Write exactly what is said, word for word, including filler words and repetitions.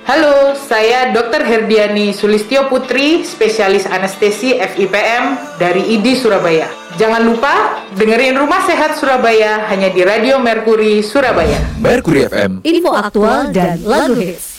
Halo, saya dokter Herdiani Sulistyo Putri, spesialis anestesi F I P M dari I D I Surabaya. Jangan lupa dengerin Rumah Sehat Surabaya hanya di Radio Mercury Surabaya. Mercury F M. Info aktual dan lagu hits.